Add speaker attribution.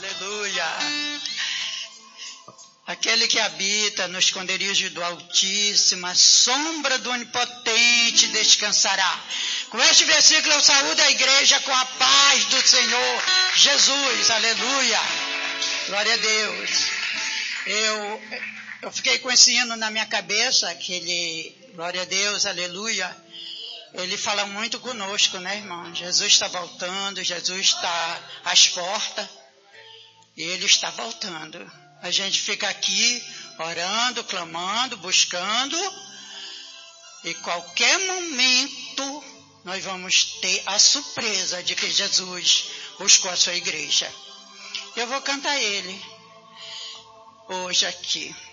Speaker 1: aleluia. Aquele que habita no esconderijo do Altíssimo, a sombra do Onipotente descansará. Com este versículo eu saúdo a igreja com a paz do Senhor Jesus, aleluia. Glória a Deus. Eu fiquei com esse hino na minha cabeça, aquele, glória a Deus, aleluia. Ele fala muito conosco, né, irmão? Jesus está voltando, Jesus está às portas e Ele está voltando. A gente fica aqui orando, clamando, buscando, e qualquer momento nós vamos ter a surpresa de que Jesus buscou a sua igreja. Eu vou cantar ele hoje aqui.